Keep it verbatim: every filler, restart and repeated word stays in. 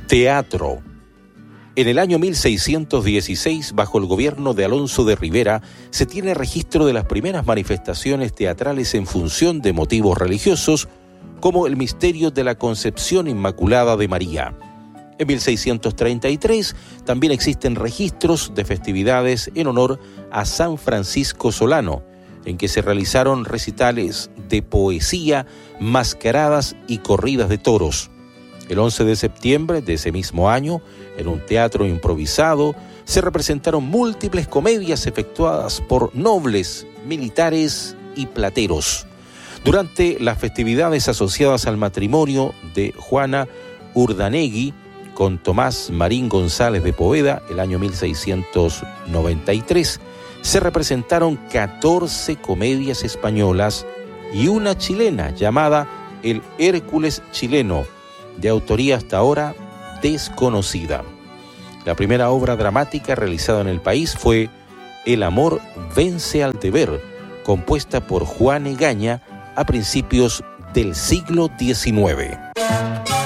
Teatro. En el año mil seiscientos dieciséis, bajo el gobierno de Alonso de Rivera, se tiene registro de las primeras manifestaciones teatrales en función de motivos religiosos, como el misterio de la Concepción Inmaculada de María. En mil seiscientos treinta y tres también existen registros de festividades en honor a San Francisco Solano, en que se realizaron recitales de poesía, mascaradas y corridas de toros. El once de septiembre de ese mismo año, en un teatro improvisado, se representaron múltiples comedias efectuadas por nobles, militares y plateros. Durante las festividades asociadas al matrimonio de Juana Urdanegui con Tomás Marín González de Poveda, el año mil seiscientos noventa y tres, se representaron catorce comedias españolas y una chilena llamada El Hércules Chileno, de autoría hasta ahora desconocida. La primera obra dramática realizada en el país fue El amor vence al deber, compuesta por Juan Egaña a principios del siglo diecinueve.